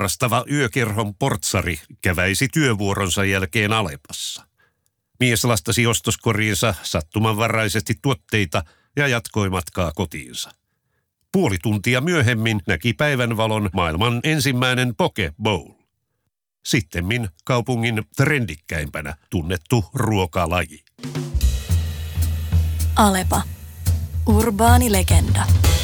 harrastava yökerhon portsari käväisi työvuoronsa jälkeen Alepassa. Mies lastasi ostoskoriinsa sattumanvaraisesti tuotteita ja jatkoi matkaa kotiinsa. Puoli tuntia myöhemmin näki päivänvalon maailman ensimmäinen poke bowl. Sittemmin kaupungin trendikkäimpänä tunnettu ruokalaji. Alepa. Urbaani legenda.